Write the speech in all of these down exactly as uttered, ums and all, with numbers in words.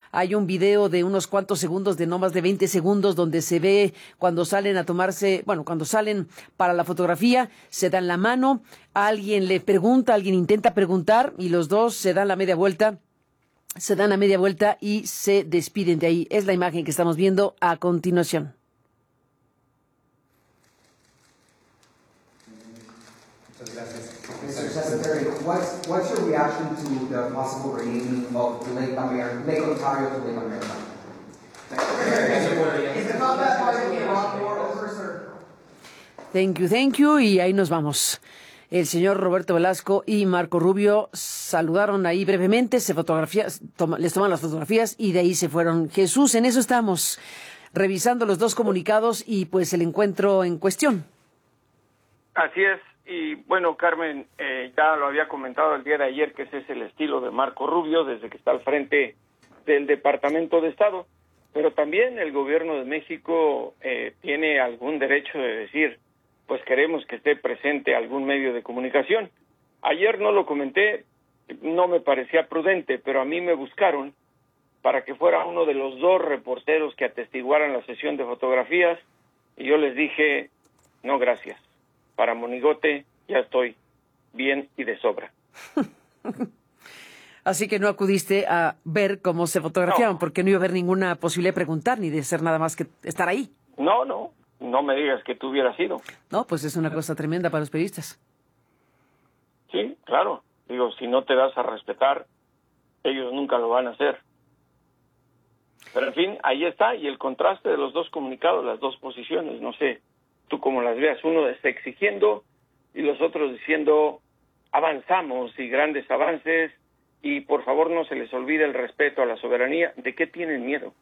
Hay un video de unos cuantos segundos, de no más de veinte segundos, donde se ve cuando salen a tomarse, bueno, cuando salen para la fotografía, se dan la mano, alguien le pregunta, alguien intenta preguntar y los dos se dan la media vuelta. Se dan la media vuelta y se despiden de ahí. Es la imagen que estamos viendo a continuación. Muchas gracias. mister Secretary, what's, what's your reaction to the possible renaming of Lake America, Lake Ontario to Lake America? Is the combat part of the Iraq war over, sir? Thank you, thank you. Y ahí nos vamos. El señor Roberto Velasco y Marco Rubio saludaron ahí brevemente, se fotografía, toma, les toman las fotografías y de ahí se fueron. Jesús, en eso estamos, revisando los dos comunicados y pues el encuentro en cuestión. Así es. Y bueno, Carmen, eh, ya lo había comentado el día de ayer que ese es el estilo de Marco Rubio desde que está al frente del Departamento de Estado, pero también el gobierno de México eh, tiene algún derecho de decir, pues queremos que esté presente algún medio de comunicación. Ayer no lo comenté, no me parecía prudente, pero a mí me buscaron para que fuera uno de los dos reporteros que atestiguaran la sesión de fotografías y yo les dije, no gracias. Para Monigote ya estoy bien y de sobra. Así que no acudiste a ver cómo se fotografiaban, no. porque no iba a haber ninguna posibilidad de preguntar ni de hacer nada más que estar ahí. No, no, no me digas que tú hubieras ido. No, pues es una cosa tremenda para los periodistas. Sí, claro. Digo, si no te das a respetar, ellos nunca lo van a hacer. Pero en fin, ahí está, y el contraste de los dos comunicados, las dos posiciones, no sé, tú como las veas, uno está exigiendo y los otros diciendo avanzamos y grandes avances y por favor no se les olvide el respeto a la soberanía. ¿De qué tienen miedo?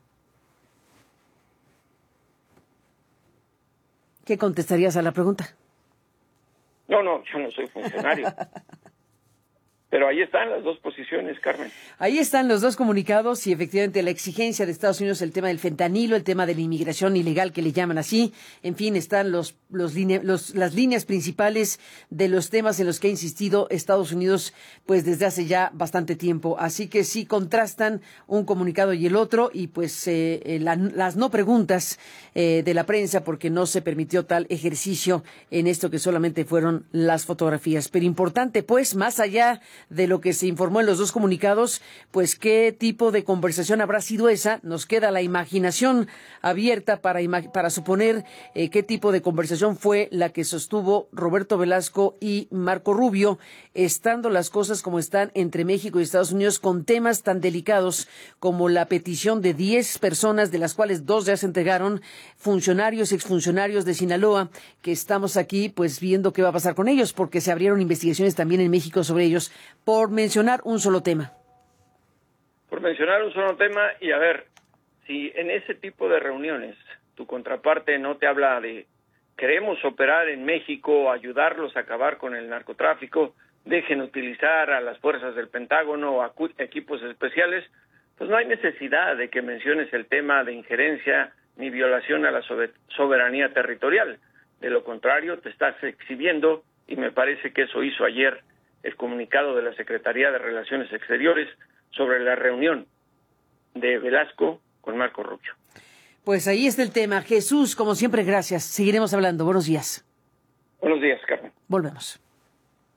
¿Qué contestarías a la pregunta? No, no, yo no soy funcionario. Pero ahí están las dos posiciones, Carmen. Ahí están los dos comunicados y efectivamente la exigencia de Estados Unidos, el tema del fentanilo, el tema de la inmigración ilegal que le llaman así. En fin, están los, los, line, los las líneas principales de los temas en los que ha insistido Estados Unidos pues desde hace ya bastante tiempo. Así que sí contrastan un comunicado y el otro y pues eh, eh, la, las no preguntas eh, de la prensa porque no se permitió tal ejercicio en esto que solamente fueron las fotografías. Pero importante pues, más allá de lo que se informó en los dos comunicados, pues qué tipo de conversación habrá sido esa. Nos queda la imaginación abierta para, ima- para suponer eh, qué tipo de conversación fue la que sostuvo Roberto Velasco y Marco Rubio, estando las cosas como están entre México y Estados Unidos con temas tan delicados como la petición de diez personas, de las cuales dos ya se entregaron, funcionarios, exfuncionarios de Sinaloa, que estamos aquí pues viendo qué va a pasar con ellos, porque se abrieron investigaciones también en México sobre ellos. Por mencionar un solo tema. Por mencionar un solo tema, y a ver, si en ese tipo de reuniones tu contraparte no te habla de queremos operar en México, ayudarlos a acabar con el narcotráfico, dejen utilizar a las fuerzas del Pentágono o a equipos especiales, pues no hay necesidad de que menciones el tema de injerencia ni violación a la soberanía territorial. De lo contrario, te estás exhibiendo, y me parece que eso hizo ayer el comunicado de la Secretaría de Relaciones Exteriores sobre la reunión de Velasco con Marco Rubio. Pues ahí está el tema. Jesús, como siempre, gracias. Seguiremos hablando. Buenos días. Buenos días, Carmen. Volvemos.